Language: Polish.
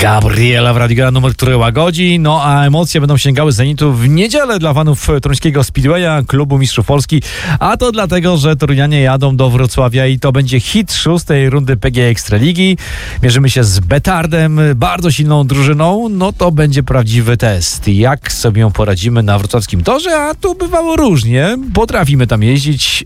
Gabriela w Radiogara numer, który łagodzi, no a emocje będą sięgały zenitu w niedzielę dla fanów toruńskiego Speedwaya, klubu mistrzów Polski, a to dlatego, że Torunianie jadą do Wrocławia i to będzie hit 6. rundy PGA Ekstraligi. Mierzymy się z Betardem, bardzo silną drużyną, no to będzie prawdziwy test. Jak sobie poradzimy na wrocławskim torze, a tu bywało różnie, potrafimy tam jeździć,